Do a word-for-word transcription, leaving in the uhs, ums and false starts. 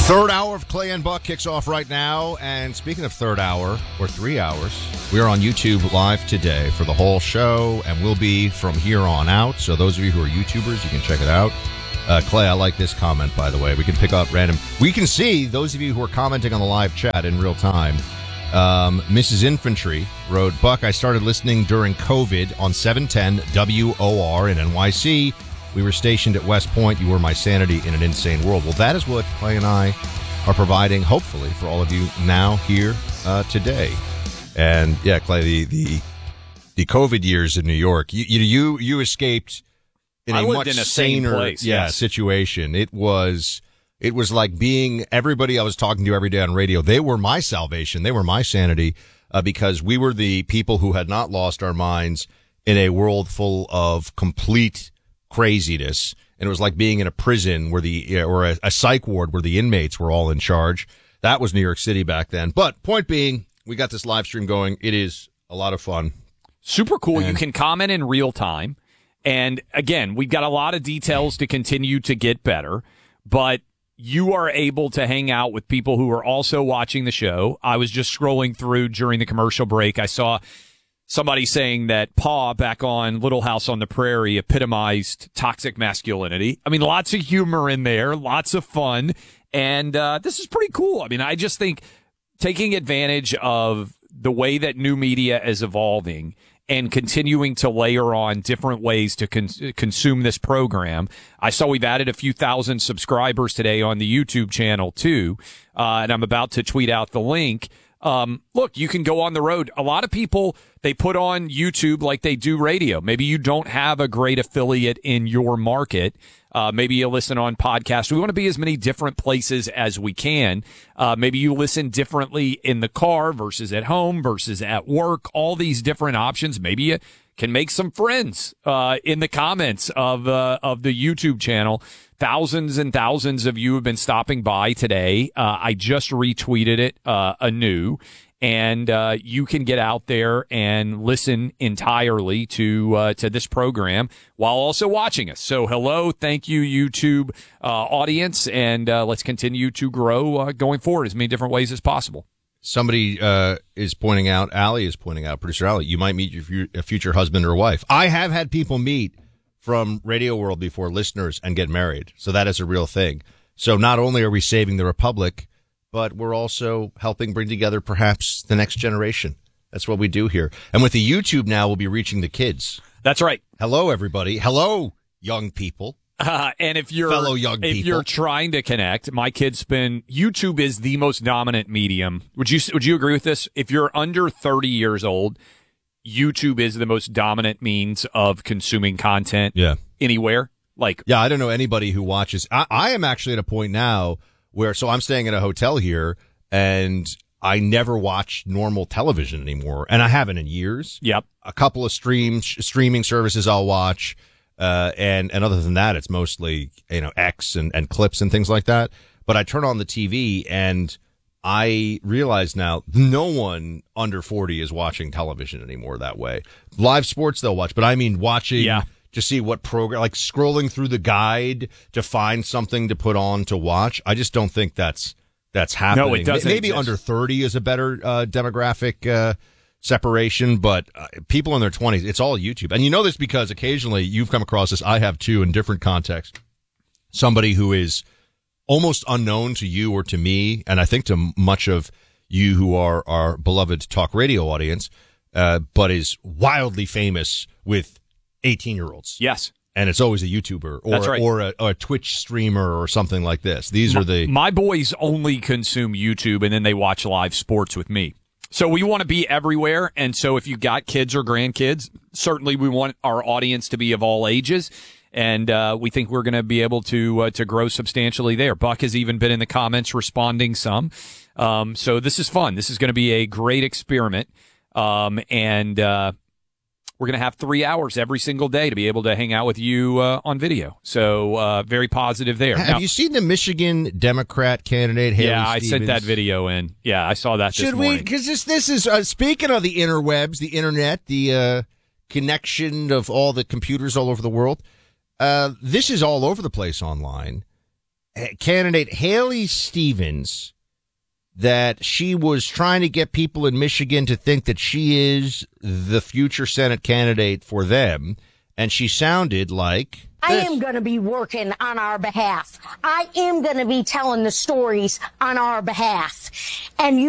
Third hour of Clay and Buck kicks off right now. And speaking of third hour, or three hours, we are on YouTube Live today for the whole show, and we'll be from here on out. So those of you who are YouTubers, you can check it out. Uh, Clay, I like this comment, by the way. We can pick up random. We can see those of you who are commenting on the live chat in real time. Um, Missus Infantry wrote, Buck, I started listening during COVID on seven ten W O R in N Y C. We were stationed at West Point. You were my sanity in an insane world. Well, that is what Clay and I are providing, hopefully, for all of you now here uh, today. And, yeah, Clay, the, the the COVID years in New York, you you you, you escaped in I a lived much in a saner sane place, yeah, yes. situation. It was it was like being everybody I was talking to every day on radio. They were my salvation. They were my sanity uh, because we were the people who had not lost our minds in a world full of complete craziness. And it was like being in a prison where the or a, a psych ward where the inmates were all in charge. That was New York City back then. But point being, we got this live stream going. It is a lot of fun. Super cool. And you can comment in real time. And again, we've got a lot of details to continue to get better, but you are able to hang out with people who are also watching the show. I was just scrolling through during the commercial break. I saw somebody saying that Pa back on Little House on the Prairie epitomized toxic masculinity. I mean, lots of humor in there, lots of fun. And uh, this is pretty cool. I mean, I just think taking advantage of the way that new media is evolving and continuing to layer on different ways to con- consume this program. I saw we've added a few thousand subscribers today on the YouTube channel, too. Uh, and I'm about to tweet out the link. Um, look, you can go on the road. A lot of people, they put on YouTube like they do radio. Maybe you don't have a great affiliate in your market. Uh, maybe you listen on podcasts. We want to be as many different places as we can. Uh, maybe you listen differently in the car versus at home versus at work. All these different options. Maybe you can make some friends uh, in the comments of uh, of the YouTube channel. Thousands and thousands of you have been stopping by today. Uh, I just retweeted it uh, anew. And uh, you can get out there and listen entirely to uh, to this program while also watching us. So hello, thank you, YouTube uh, audience, and uh, let's continue to grow uh, going forward as many different ways as possible. Somebody uh, is pointing out, Allie is pointing out, producer Allie, you might meet your fu- a future husband or wife. I have had people meet from Radio World before, listeners, and get married. So that is a real thing. So not only are we saving the Republic, but we're also helping bring together perhaps the next generation. That's what we do here. And with the YouTube now, we'll be reaching the kids. That's right. Hello, everybody. Hello, young people. Uh, and if you're fellow young if people. you're trying to connect, my kids spend YouTube is the most dominant medium. Would you would you agree with this? If you're under thirty years old, YouTube is the most dominant means of consuming content. Yeah. Anywhere. Like yeah, I don't know anybody who watches. I, I am actually at a point now where, so I'm staying in a hotel here, and I never watch normal television anymore, and I haven't in years. Yep. A couple of stream streaming services I'll watch, uh, and and other than that, it's mostly you know X and and clips and things like that. But I turn on the T V, and I realize now no one under forty is watching television anymore that way. Live sports they'll watch, but I mean watching. Yeah. To see what program, like scrolling through the guide to find something to put on to watch. I just don't think that's that's happening. No, it doesn't. Maybe exist. under thirty is a better uh, demographic uh, separation, but uh, people in their twenties, it's all YouTube. And you know this because occasionally you've come across this. I have too in different contexts. Somebody who is almost unknown to you or to me, and I think to much of you who are our beloved talk radio audience, uh, but is wildly famous with eighteen-year-olds. Yes. And it's always a YouTuber or, That's right. or, a, or a Twitch streamer or something like this. These my, are the... My boys only consume YouTube, and then they watch live sports with me. So we want to be everywhere, and so if you got kids or grandkids, certainly we want our audience to be of all ages, and uh, we think we're going to be able to uh, to grow substantially there. Buck has even been in the comments responding some. Um, so this is fun. This is going to be a great experiment, um, and... Uh, We're going to have three hours every single day to be able to hang out with you uh, on video. So uh, very positive there. Have now, you seen the Michigan Democrat candidate, Haley Yeah, I Stevens? sent that video in. Yeah, I saw that this Should morning. we? Because this, this is, uh, speaking of the interwebs, the internet, the uh, connection of all the computers all over the world, uh, this is all over the place online. candidate Haley Stevens that she was trying to get people in Michigan to think that she is the future Senate candidate for them, and she sounded like I am going to be working on our behalf. I am going to be telling the stories on our behalf. And you